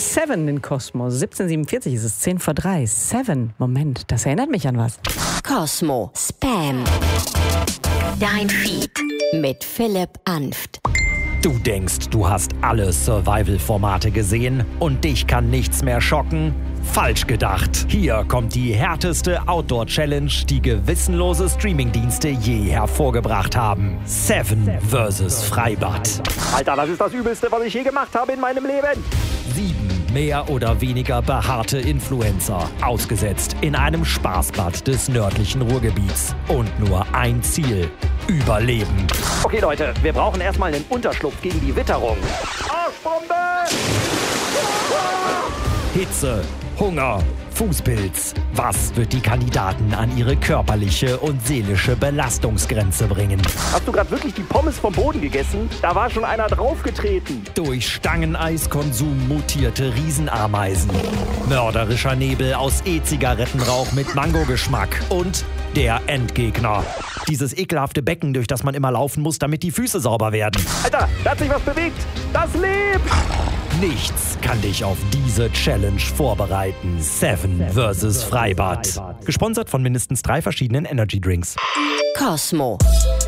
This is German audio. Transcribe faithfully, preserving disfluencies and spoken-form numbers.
Seven in Cosmo. siebzehn Uhr siebenundvierzig ist es, zehn vor drei. Seven, Moment, das erinnert mich an was. Cosmo Spam. Dein Feed mit Philipp Anft. Du denkst, du hast alle Survival-Formate gesehen und dich kann nichts mehr schocken? Falsch gedacht. Hier kommt die härteste Outdoor-Challenge, die gewissenlose Streamingdienste je hervorgebracht haben. Seven versus. Freibad. Alter, das ist das Übelste, was ich je gemacht habe in meinem Leben. Sieben mehr oder weniger behaarte Influencer, ausgesetzt in einem Spaßbad des nördlichen Ruhrgebiets. Und nur ein Ziel: Überleben. Okay, Leute, wir brauchen erstmal einen Unterschlupf gegen die Witterung. Arschbombe! Hitze, Hunger, Fußpilz. Was wird die Kandidaten an ihre körperliche und seelische Belastungsgrenze bringen? Hast du gerade wirklich die Pommes vom Boden gegessen? Da war schon einer draufgetreten. Durch Stangeneiskonsum mutierte Riesenameisen. Mörderischer Nebel aus E-Zigarettenrauch mit Mangogeschmack. Und der Endgegner. Dieses ekelhafte Becken, durch das man immer laufen muss, damit die Füße sauber werden. Alter, da hat sich was bewegt. Das lebt! Nichts kann dich auf diese Challenge vorbereiten. Seven versus. Freibad. Gesponsert von mindestens drei verschiedenen Energy Drinks. Cosmo.